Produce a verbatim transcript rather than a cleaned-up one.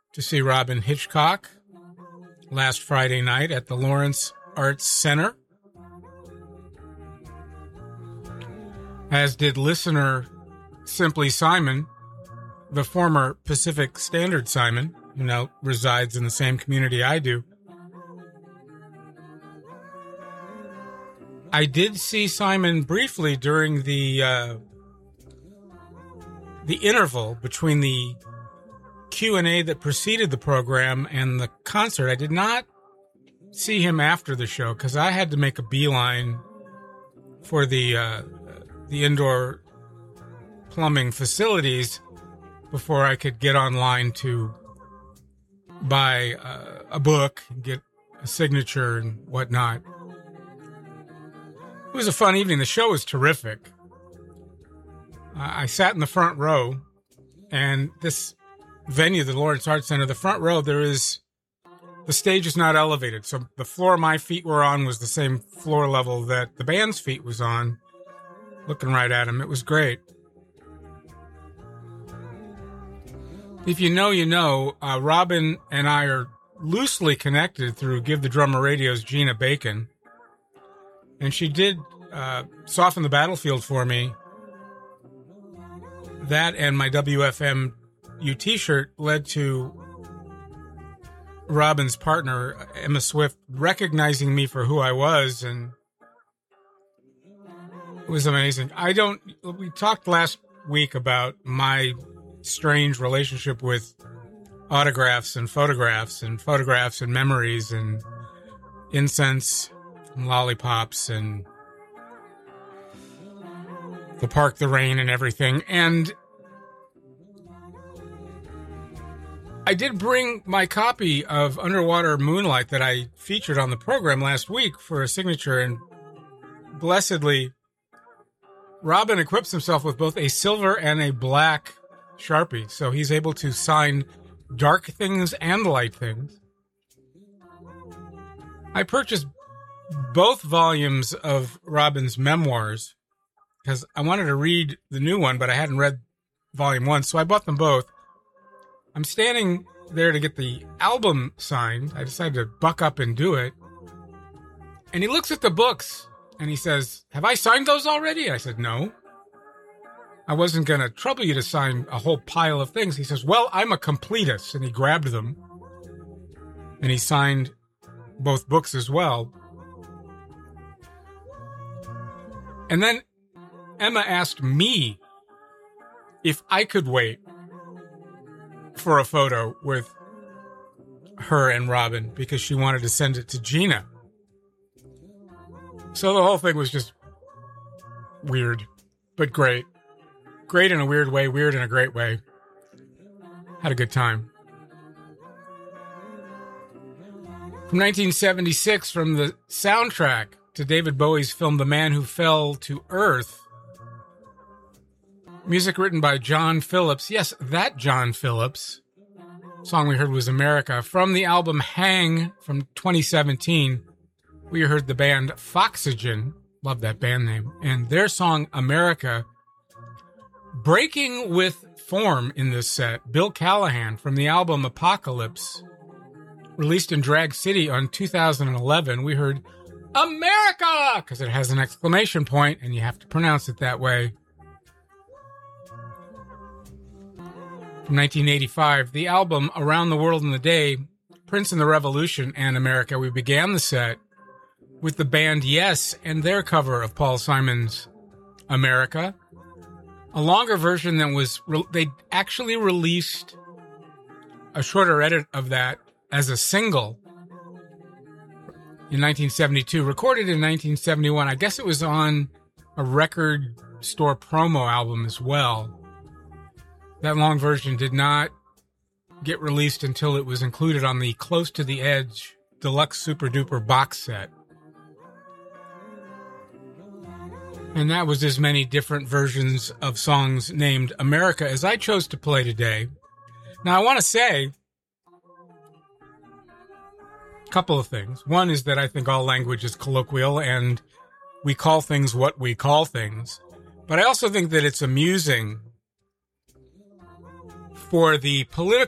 to see Robyn Hitchcock last Friday night at the Lawrence Arts Center, as did listener Simply Simon, the former Pacific Standard Simon, who now resides in the same community I do. I did see Simon briefly during the uh, the interval between the Q and A that preceded the program and the concert. I did not see him after the show because I had to make a beeline for the uh, the indoor plumbing facilities before I could get online to buy uh, a book and get a signature and whatnot. It was a fun evening. The show was terrific. Uh, I sat in the front row, and this venue, the Lawrence Arts Center, the front row, there is, the stage is not elevated. So the floor my feet were on was the same floor level that the band's feet was on. Looking right at him. It was great. If you know, you know, uh, Robyn and I are loosely connected through Give the Drummer Radio's Gina Bacon. And she did uh, Soften the Battlefield for me. That and my W F M U t-shirt led to Robyn's partner, Emma Swift, recognizing me for who I was, and it was amazing. I don't... We talked last week about my strange relationship with autographs and photographs and photographs and memories and incense and lollipops and the park, the rain, and everything. And I did bring my copy of Underwater Moonlight that I featured on the program last week for a signature, and blessedly, Robyn equips himself with both a silver and a black Sharpie, so he's able to sign dark things and light things. I purchased both volumes of Robyn's memoirs because I wanted to read the new one, but I hadn't read volume one, so I bought them both. I'm standing there to get the album signed. I decided to buck up and do it. And he looks at the books and he says, "Have I signed those already?" I said, "No. I wasn't going to trouble you to sign a whole pile of things." He says, "Well, I'm a completist." And he grabbed them and he signed both books as well. And then Emma asked me if I could wait for a photo with her and Robyn because she wanted to send it to Gina. So the whole thing was just weird, but great. Great in a weird way, weird in a great way. Had a good time. From nineteen seventy-six, from the soundtrack to David Bowie's film The Man Who Fell to Earth. Music written by John Phillips. Yes, that John Phillips. The song we heard was America. From the album Hang from twenty seventeen, we heard the band Foxygen. Love that band name. And their song America. Breaking with form in this set, Bill Callahan from the album Apocalypse, released in Drag City on two thousand eleven. We heard America because it has an exclamation point and you have to pronounce it that way. From nineteen eighty-five, the album Around the World in the Day, Prince and the Revolution and America. We began the set with the band Yes and their cover of Paul Simon's America. A longer version that was, re- they actually released a shorter edit of that as a single in nineteen seventy-two, recorded in nineteen seventy-one. I guess it was on a record store promo album as well. That long version did not get released until it was included on the Close to the Edge Deluxe Super Duper box set. And that was as many different versions of songs named America as I chose to play today. Now, I want to say a couple of things. One is that I think all language is colloquial and we call things what we call things. But I also think that it's amusing for the political